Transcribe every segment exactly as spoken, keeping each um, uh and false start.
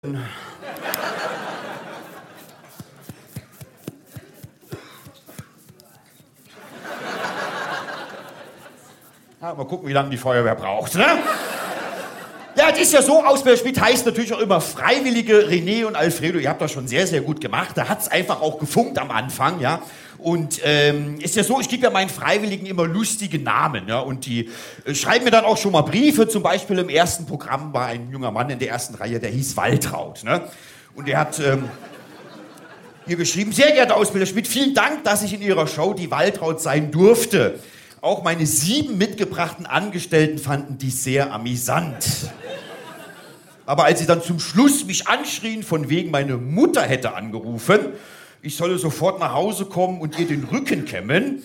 Ja, mal gucken, wie lange die Feuerwehr braucht, ne? Ja, es ist ja so, Ausbilder Schmidt heißt natürlich auch immer Freiwillige. René und Alfredo, ihr habt das schon sehr, sehr gut gemacht. Da hat es einfach auch gefunkt am Anfang, ja. Und ähm, ist ja so, ich gebe ja meinen Freiwilligen immer lustige Namen, ja. Und die äh, schreiben mir dann auch schon mal Briefe. Zum Beispiel im ersten Programm war ein junger Mann in der ersten Reihe, der hieß Waltraud, ne? Und der hat ähm, hier geschrieben: Sehr geehrter Ausbilder Schmidt, vielen Dank, dass ich in Ihrer Show die Waltraud sein durfte. Auch meine sieben mitgebrachten Angestellten fanden dies sehr amüsant. Aber als sie dann zum Schluss mich anschrien, von wegen meine Mutter hätte angerufen, ich solle sofort nach Hause kommen und ihr den Rücken kämmen,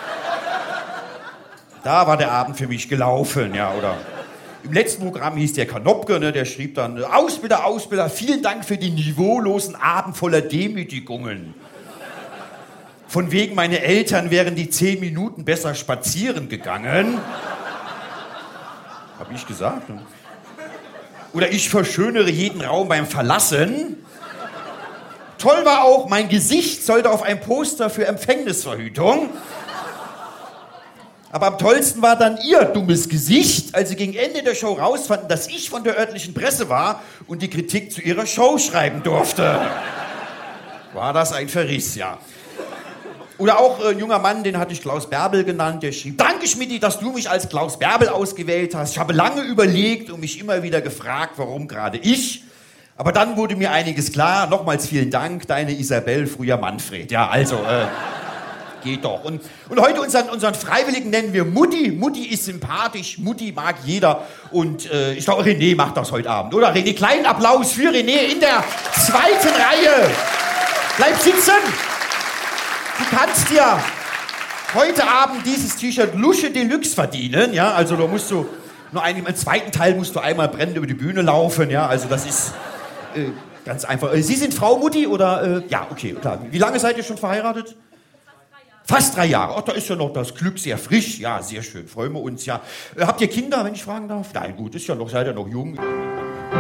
da war der Abend für mich gelaufen, ja, oder? Im letzten Programm hieß der Kanopke, ne, der schrieb dann: Ausbilder, Ausbilder, vielen Dank für den niveaulosen Abend voller Demütigungen. Von wegen, meine Eltern wären die zehn Minuten besser spazieren gegangen. Hab ich gesagt. Ne? Oder ich verschönere jeden Raum beim Verlassen. Toll war auch, mein Gesicht sollte auf ein Poster für Empfängnisverhütung. Aber am tollsten war dann ihr dummes Gesicht, als sie gegen Ende der Show rausfanden, dass ich von der örtlichen Presse war und die Kritik zu ihrer Show schreiben durfte. War das ein Verriss, ja. Oder auch ein junger Mann, den hatte ich Klaus Bärbel genannt, der schrieb: Danke, Schmidti, dass du mich als Klaus Bärbel ausgewählt hast. Ich habe lange überlegt und mich immer wieder gefragt, warum gerade ich. Aber dann wurde mir einiges klar. Nochmals vielen Dank, deine Isabel, früher Manfred. Ja, also, äh, geht doch. Und, und heute unseren, unseren Freiwilligen nennen wir Mutti. Mutti ist sympathisch, Mutti mag jeder. Und äh, ich glaube, René macht das heute Abend, oder? René, kleinen Applaus für René in der zweiten Reihe. Bleib sitzen. Du kannst ja heute Abend dieses T-Shirt Lusche Deluxe verdienen, ja, also da musst du, nur einen, im zweiten Teil musst du einmal brennend über die Bühne laufen, ja, also das ist äh, ganz einfach. Sie sind Frau Mutti oder, äh, ja, okay, klar. Wie lange seid ihr schon verheiratet? Fast drei Jahre. Ach, da ist ja noch das Glück sehr frisch, ja, sehr schön, freuen wir uns, ja. Äh, habt ihr Kinder, wenn ich fragen darf? Nein, gut, ist ja noch, seid ihr noch jung.